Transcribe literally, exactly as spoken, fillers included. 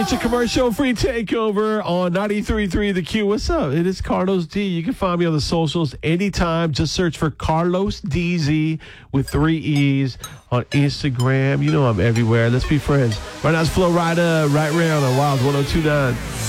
It's a commercial-free takeover on ninety-three point three The Q. What's up? It is Carlos D. You can find me on the socials anytime. Just search for Carlos D Z with three E's on Instagram. You know I'm everywhere. Let's be friends. Right now it's Flo Rida, right round on Wild one oh two point nine.